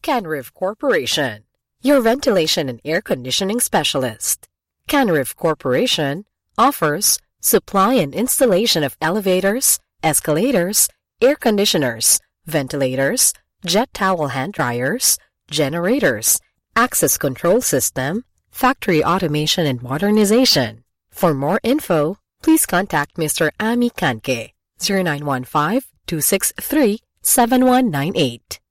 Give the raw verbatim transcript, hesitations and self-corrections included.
Canriv Corporation, your ventilation and air conditioning specialist. Canriv Corporation offers supply and installation of elevators, escalators, air conditioners, ventilators, jet towel hand dryers, generators, access control system, factory automation and modernization. For more info, please contact Mister Ami Kanke, zero nine one five, two six three, seven one nine eight.